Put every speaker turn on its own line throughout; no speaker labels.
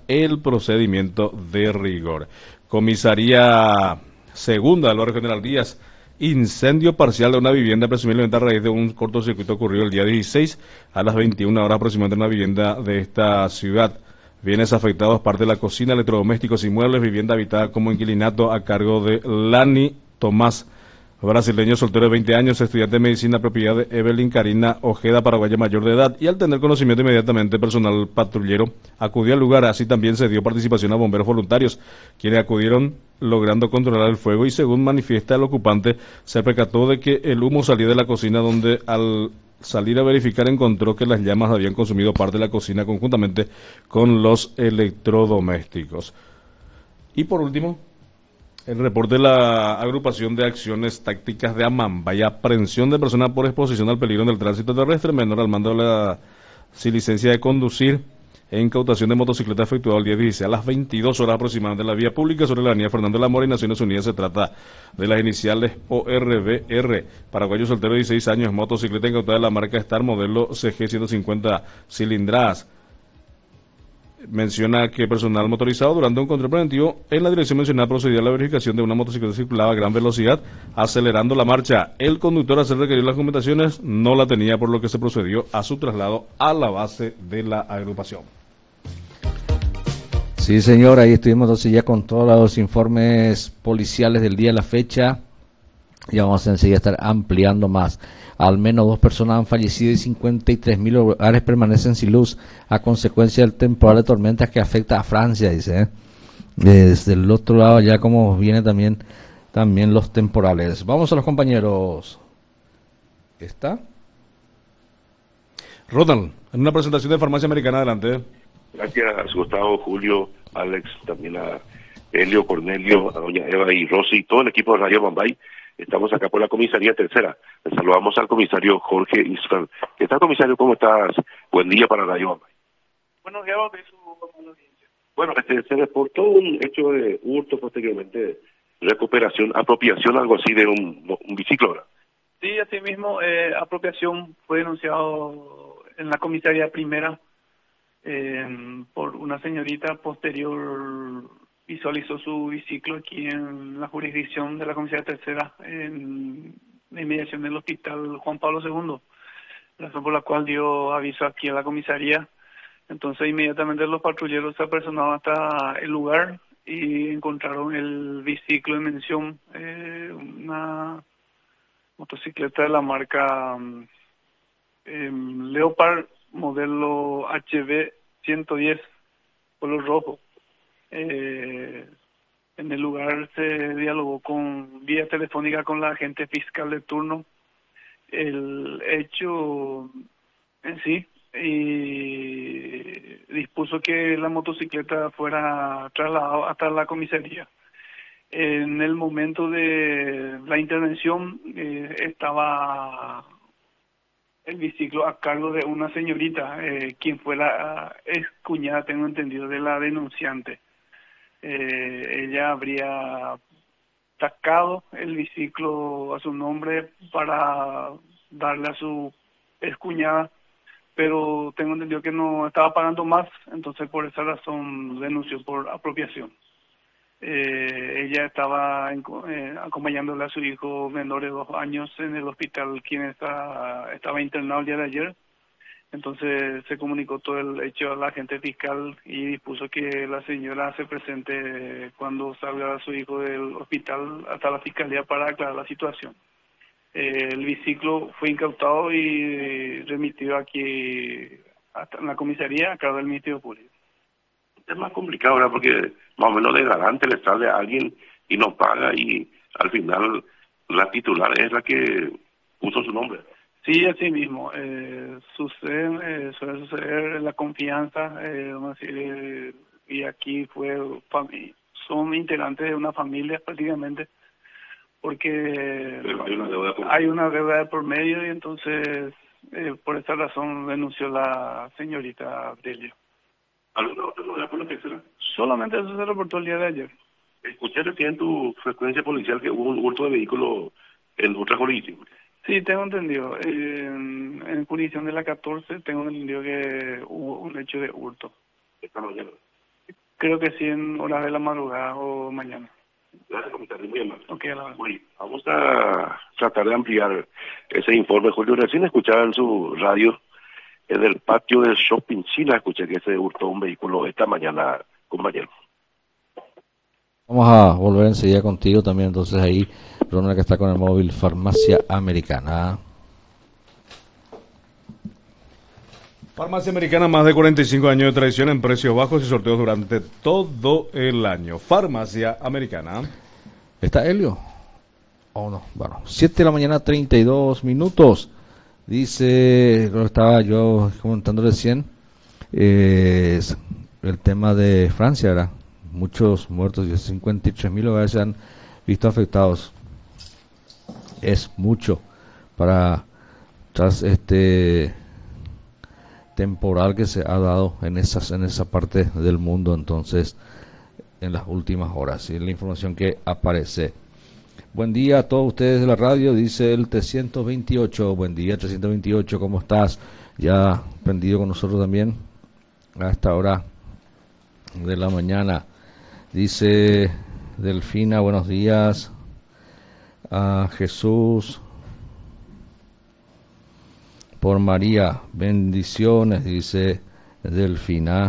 el procedimiento de rigor. Comisaría segunda del barrio General Díaz. Incendio parcial de una vivienda, presumiblemente a raíz de un cortocircuito ocurrido el día 16 a las 21 horas aproximadamente en una vivienda de esta ciudad. Bienes afectados, parte de la cocina, electrodomésticos y muebles, vivienda habitada como inquilinato a cargo de Lani Tomás, brasileño, soltero de 20 años, estudiante de medicina, propiedad de Evelyn Karina Ojeda, paraguaya mayor de edad, y al tener conocimiento inmediatamente personal patrullero acudió al lugar, así también se dio participación a bomberos voluntarios, quienes acudieron logrando controlar el fuego y según manifiesta el ocupante, se percató de que el humo salía de la cocina donde al salir a verificar encontró que las llamas habían consumido parte de la cocina conjuntamente con los electrodomésticos. Y por último, el reporte de la agrupación de acciones tácticas de Amambay, aprehensión de personas por exposición al peligro en el tránsito terrestre, menor al mando de la sin licencia de conducir, e incautación de motocicleta efectuada el día 16 a las 22 horas aproximadamente en la vía pública sobre la avenida Fernando de la Mora y Naciones Unidas. Se trata de las iniciales ORBR, paraguayo soltero de 16 años, motocicleta incautada de la marca Star, modelo CG 150 cilindradas. Menciona que personal motorizado durante un control preventivo en la dirección mencionada procedía a la verificación de una motocicleta que circulaba a gran velocidad, acelerando la marcha. El conductor, al ser requerido las documentaciones, no la tenía, por lo que se procedió a su traslado a la base de la agrupación.
Sí, señor, ahí estuvimos entonces ya con todos los informes policiales del día de la fecha. Y vamos a enseguida estar ampliando más. Al menos 2 personas han fallecido y 53.000 hogares permanecen sin luz a consecuencia del temporal de tormentas que afecta a Francia, dice. Desde el otro lado ya como viene también los temporales. Vamos a los compañeros. ¿Está?
Ronald, en una presentación de Farmacia Americana, adelante.
Gracias, Gustavo, Julio, Alex, también a Helio, Cornelio, a doña Eva y Rosy, todo el equipo de Radio Amambay. Estamos acá por la comisaría tercera. Le saludamos al comisario Jorge Israel. ¿Qué tal, comisario? ¿Cómo estás? Buen día para Radio Amambay.
Buenos días, de su audiencia.
Bueno, se reportó un hecho de hurto, posteriormente recuperación, apropiación, algo así de un biciclo, ¿verdad?
Sí, así mismo, apropiación fue denunciado en la comisaría primera por una señorita. Posterior visualizó su biciclo aquí en la jurisdicción de la comisaría tercera, en la inmediación del hospital Juan Pablo II, razón por la cual dio aviso aquí a la comisaría. Entonces inmediatamente los patrulleros se apersonaron hasta el lugar y encontraron el biciclo en mención, una motocicleta de la marca Leopard, modelo HB 110, color rojo. En el lugar se dialogó vía telefónica con la agente fiscal de turno el hecho en sí y dispuso que la motocicleta fuera trasladada hasta la comisaría. En el momento de la intervención estaba el biciclo a cargo de una señorita, quien fue la ex cuñada, tengo entendido, de la denunciante. Ella habría sacado el biciclo a su nombre para darle a su ex cuñada, pero tengo entendido que no estaba pagando más, entonces por esa razón denunció por apropiación. Ella estaba acompañándole a su hijo menor de 2 años en el hospital, quien estaba internado el día de ayer. Entonces se comunicó todo el hecho a la agente fiscal y dispuso que la señora se presente cuando salga su hijo del hospital hasta la fiscalía para aclarar la situación. El biciclo fue incautado y remitido aquí hasta en la comisaría a cargo del Ministerio Público.
Es más complicado, ¿verdad? Porque más o menos de garante le sale a alguien y no paga y al final la titular es la que puso su nombre.
Sí, así mismo. Suele suceder la confianza, vamos a decir, y aquí son integrantes de una familia prácticamente, porque
Pero
hay una deuda de por medio y entonces por esa razón denunció la señorita Delio.
¿Alguna otra novedad por la tercera?
Solamente eso se reportó el día de ayer.
Escuché recién en tu frecuencia policial que hubo un hurto de vehículo en otra jurisdicción.
Sí, tengo entendido. En jurisdicción de la 14 tengo entendido que hubo un hecho de hurto.
Esta mañana.
Creo que sí, en horas de la madrugada o mañana.
Gracias, comisario, muy amable.
Ok, a la hora.
Muy bien. Vamos a tratar de ampliar ese informe. Julio, recién escuchaba en su radio, en el patio del Shopping China, escuché que se hurtó un vehículo esta mañana, compañero.
Vamos a volver enseguida contigo también, entonces ahí, Ronald, que está con el móvil Farmacia Americana.
Farmacia Americana, más de 45 años de tradición en precios bajos y sorteos durante todo el año. Farmacia Americana.
¿Está Helio? ¿O no? Bueno, 7 de la mañana, 32 minutos. Dice, lo estaba yo comentando recién, el tema de Francia, ¿verdad? Muchos muertos, 53.000 hogares se han visto afectados. Es mucho para tras este temporal que se ha dado en esa parte del mundo, entonces, en las últimas horas. Y la información que aparece. Buen día a todos ustedes de la radio, dice el 328. Buen día, 328, ¿cómo estás? Ya prendido con nosotros también a esta hora de la mañana. Dice Delfina, buenos días. A Jesús. Por María, bendiciones, dice Delfina.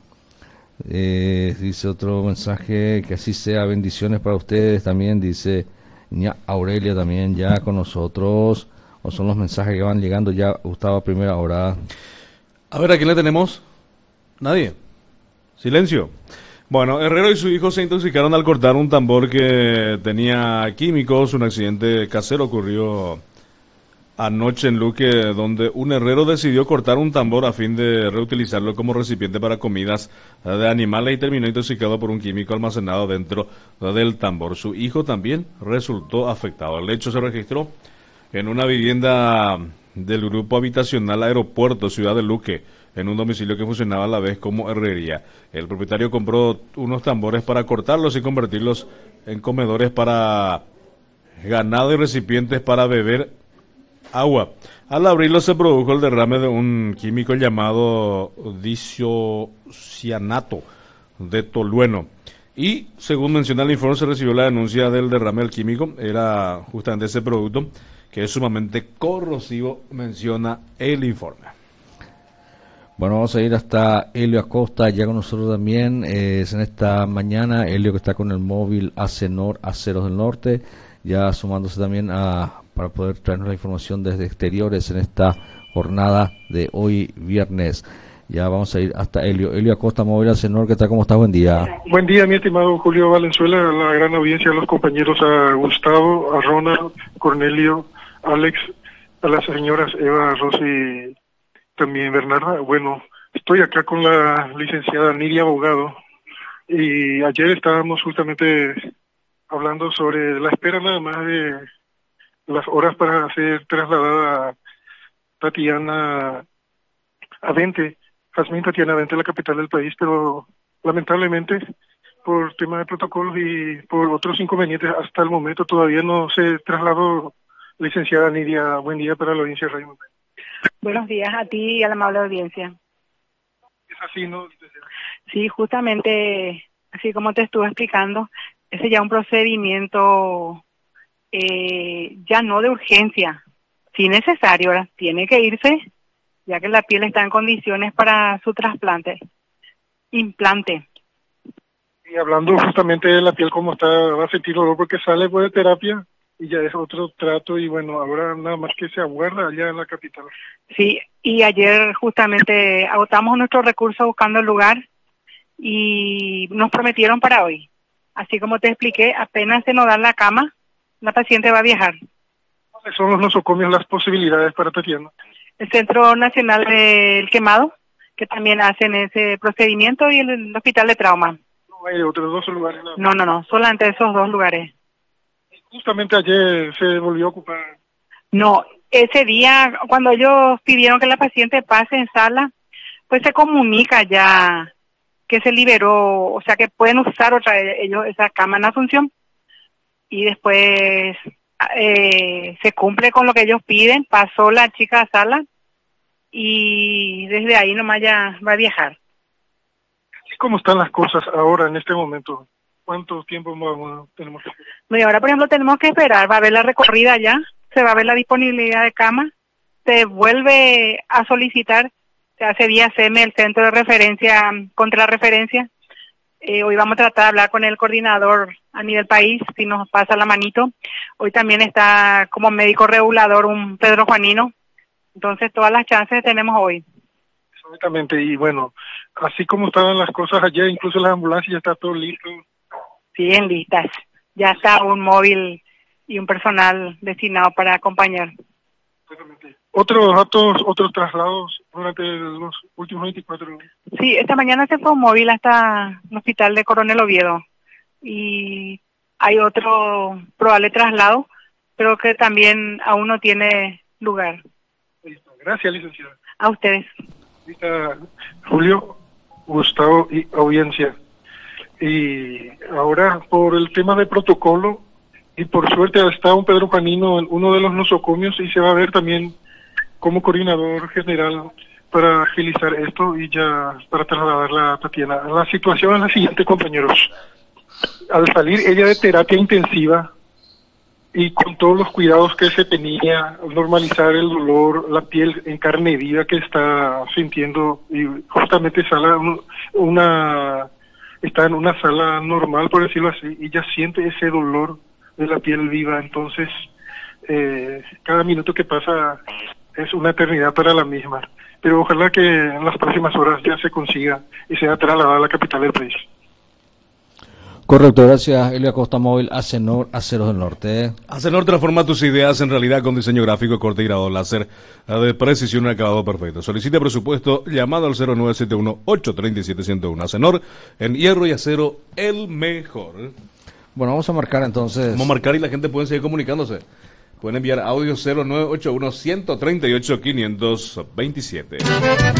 Dice otro mensaje, que así sea, bendiciones para ustedes también, dice Ña Aurelia también ya con nosotros. O son los mensajes que van llegando ya, Gustavo, a primera hora.
A ver, ¿a quién le tenemos? Nadie. Silencio. Bueno, Herrero y su hijo se intoxicaron al cortar un tambor que tenía químicos. Un accidente casero ocurrió anoche en Luque, donde un herrero decidió cortar un tambor a fin de reutilizarlo como recipiente para comidas de animales y terminó intoxicado por un químico almacenado dentro del tambor. Su hijo también resultó afectado. El hecho se registró en una vivienda del grupo habitacional Aeropuerto, Ciudad de Luque, en un domicilio que funcionaba a la vez como herrería. El propietario compró unos tambores para cortarlos y convertirlos en comedores para ganado y recipientes para beber agua. Al abrirlo se produjo el derrame de un químico llamado disocianato de tolueno. Y según menciona el informe, se recibió la denuncia del derrame del químico. Era justamente ese producto que es sumamente corrosivo, menciona el informe.
Bueno, vamos a ir hasta Helio Acosta, ya con nosotros también. Es en esta mañana, Helio que está con el móvil Acenor Aceros del Norte, ya sumándose también para poder traernos la información desde exteriores en esta jornada de hoy viernes. Ya vamos a ir hasta Helio Acosta, móvil Acenor, ¿qué tal? ¿Cómo estás? Buen día.
Buen día, mi estimado Julio Valenzuela, a la gran audiencia, a los compañeros, a Gustavo, a Ronald, Cornelio, Alex, a las señoras Eva, Rosy, también Bernarda. Bueno, estoy acá con la licenciada Nidia Abogado y ayer estábamos justamente hablando sobre la espera nada más de las horas para ser trasladada Tatiana Avente, Jazmín Tatiana Avente, la capital del país, pero lamentablemente por tema de protocolos y por otros inconvenientes hasta el momento todavía no se trasladó. Licenciada Nidia, buen día para la audiencia de Radio.
Buenos días a ti y a la amable audiencia.
Es así, ¿no?
Sí, justamente, así como te estuve explicando, ese ya un procedimiento ya no de urgencia, si necesario, ahora tiene que irse, ya que la piel está en condiciones para su implante.
Y hablando justamente de la piel, ¿cómo está? ¿Va a sentir dolor porque sale después de terapia? Y ya es otro trato y bueno, ahora nada más que se aguarda allá en la capital.
Sí, y ayer justamente agotamos nuestros recursos buscando el lugar y nos prometieron para hoy. Así como te expliqué, apenas se nos da la cama, la paciente va a viajar.
¿Cuáles son los nosocomios, las posibilidades para Tatiana?
El Centro Nacional del Quemado, que también hacen ese procedimiento, y el Hospital de Trauma.
No hay otros dos lugares.
No, solamente esos dos lugares.
Justamente ayer se volvió a ocupar.
No, ese día, cuando ellos pidieron que la paciente pase en sala, pues se comunica ya que se liberó, o sea que pueden usar otra vez ellos esa cama en Asunción. Y después se cumple con lo que ellos piden, pasó la chica a sala y desde ahí nomás ya va a viajar.
como están las cosas ahora en este momento, ¿cuánto tiempo tenemos que esperar?
No, y ahora, por ejemplo, tenemos que esperar, va a haber la recorrida ya, se va a ver la disponibilidad de cama, se vuelve a solicitar, se hace vía CEME, el centro de referencia contra la referencia. Hoy vamos a tratar de hablar con el coordinador a nivel país, si nos pasa la manito. Hoy también está como médico regulador un Pedro Juanino, entonces todas las chances tenemos hoy.
Exactamente, y bueno, así como estaban las cosas ayer, incluso las ambulancias ya está todo listo.
Bien listas, ya está un móvil y un personal destinado para acompañar.
Exactamente. ¿Otros datos, otros traslados durante los últimos 24 horas?
Sí, esta mañana se fue un móvil hasta el hospital de Coronel Oviedo y hay otro probable traslado, pero que también aún no tiene lugar.
Listo. Gracias, licenciada.
A ustedes.
Julio, Gustavo y audiencia. Y ahora por el tema de protocolo, y por suerte está un Pedro Juanino en uno de los nosocomios y se va a ver también como coordinador general para agilizar esto y ya para trasladarla a Tatiana. La situación es la siguiente, compañeros. Al salir ella de terapia intensiva y con todos los cuidados que se tenía, normalizar el dolor, la piel en carne viva que está sintiendo, y justamente está en una sala normal, por decirlo así, y ya siente ese dolor de la piel viva. Entonces cada minuto que pasa es una eternidad para la misma, pero ojalá que en las próximas horas ya se consiga y sea trasladada a la capital del país.
Correcto, gracias. Elio Acosta, móvil Acenor, Aceros del Norte.
Acenor transforma tus ideas en realidad con diseño gráfico, corte y grado láser de precisión y acabado perfecto. Solicite presupuesto llamado al 0971-837-101. Acenor, en hierro y acero, el mejor.
Bueno, vamos a marcar entonces.
Vamos a marcar y la gente puede seguir comunicándose. Pueden enviar audio 0981-138-527.